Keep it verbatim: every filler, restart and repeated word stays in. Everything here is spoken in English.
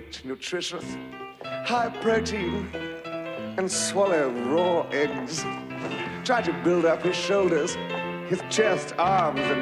eat nutritious, high protein, and swallow raw eggs. Try to build up his shoulders, his chest, arms, and